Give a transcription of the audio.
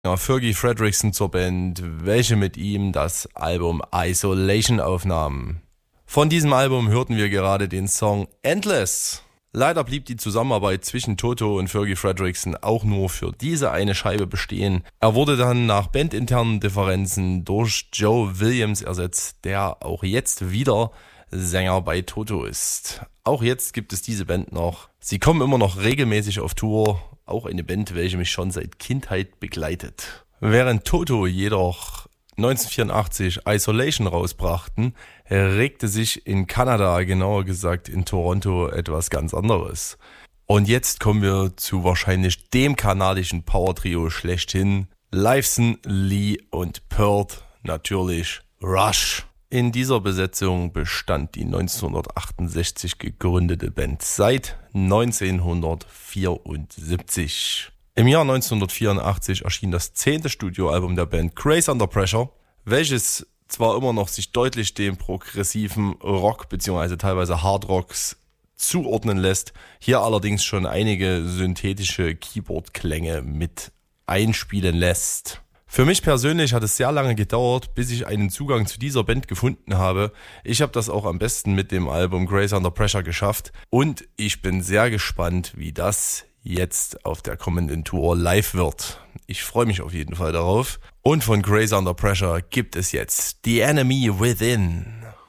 Ja, Fergie Frederiksen zur Band, welche mit ihm das Album Isolation aufnahmen. Von diesem Album hörten wir gerade den Song Endless. Leider blieb die Zusammenarbeit zwischen Toto und Fergie Frederiksen auch nur für diese eine Scheibe bestehen. Er wurde dann nach bandinternen Differenzen durch Joe Williams ersetzt, der auch jetzt wieder Sänger bei Toto ist. Auch jetzt gibt es diese Band noch. Sie kommen immer noch regelmäßig auf Tour, auch eine Band, welche mich schon seit Kindheit begleitet. Während Toto jedoch 1984 Isolation rausbrachten, regte sich in Kanada, genauer gesagt in Toronto, etwas ganz anderes. Und jetzt kommen wir zu wahrscheinlich dem kanadischen Power-Trio schlechthin. Lifeson, Lee und Peart, natürlich Rush. In dieser Besetzung bestand die 1968 gegründete Band seit 1974. Im Jahr 1984 erschien das 10. Studioalbum der Band Grace Under Pressure, welches zwar immer noch sich deutlich dem progressiven Rock bzw. teilweise Hard Rocks zuordnen lässt, hier allerdings schon einige synthetische Keyboard-Klänge mit einspielen lässt. Für mich persönlich hat es sehr lange gedauert, bis ich einen Zugang zu dieser Band gefunden habe. Ich habe das auch am besten mit dem Album Grace Under Pressure geschafft und ich bin sehr gespannt, wie das jetzt auf der kommenden Tour live wird. Ich freue mich auf jeden Fall darauf. Und von Grace Under Pressure gibt es jetzt The Enemy Within.